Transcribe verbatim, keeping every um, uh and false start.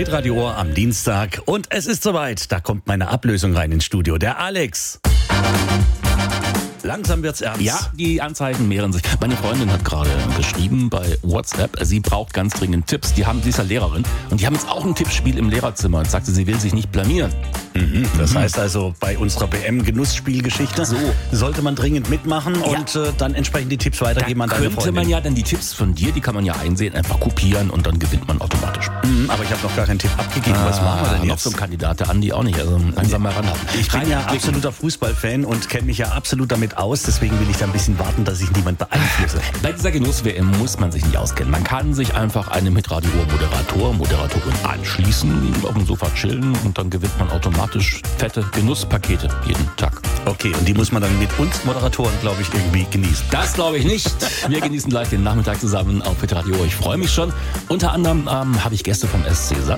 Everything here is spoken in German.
Hitradio Ohr am Dienstag und es ist soweit. Da kommt meine Ablösung rein ins Studio. Der Alex. Langsam wird's ernst. Ja, die Anzeichen mehren sich. Meine Freundin hat gerade geschrieben bei WhatsApp, sie braucht ganz dringend Tipps. Die haben, sie ist ja Lehrerin und die haben jetzt auch ein Tippspiel im Lehrerzimmer und sagte, sie will sich nicht blamieren. Mhm, das mhm. heißt also, bei unserer B M-Genussspielgeschichte so. sollte man dringend mitmachen ja. und äh, dann entsprechend die Tipps weitergeben da an deine könnte Freundin. Man ja dann die Tipps von dir, die kann man ja einsehen, einfach kopieren und dann gewinnt man automatisch. Mhm, aber ich habe noch gar keinen Tipp abgegeben. Ah, Was machen wir denn noch jetzt? so ein Kandidat, der Andi auch nicht. Also langsam mal ranhalten. Ich bin ja absoluter Fußballfan und kenne mich ja absolut damit aus. Deswegen will ich da ein bisschen warten, dass ich niemand beeinflusse. Bei dieser Genuss-W M muss man sich nicht auskennen. Man kann sich einfach einem Hitradio Moderator, Moderatorin anschließen, auf dem Sofa chillen und dann gewinnt man automatisch fette Genusspakete jeden Tag. Okay, und die muss man dann mit uns Moderatoren, glaube ich, irgendwie genießen. Das glaube ich nicht. Wir genießen gleich den Nachmittag zusammen auf Hitradio. Ich freue mich schon. Unter anderem ähm, habe ich Gäste vom S C Sand.